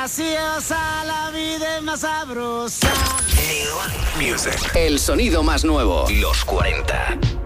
graciosa, la vida es más sabrosa. New Music. El sonido más nuevo. Los 40.